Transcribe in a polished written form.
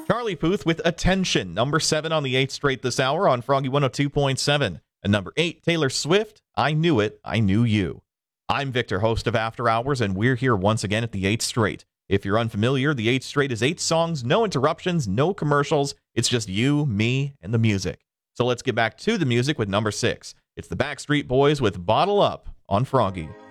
Charlie Puth with Attention, number 7 on the 8th straight this hour on Froggy 102.7. And number 8, Taylor Swift, I Knew It, I Knew You. I'm Victor, host of After Hours, and we're here once again at the 8th straight. If you're unfamiliar, the 8th straight is 8 songs, no interruptions, no commercials. It's just you, me, and the music. So let's get back to the music with number 6. It's the Backstreet Boys with Bottle Up on Froggy.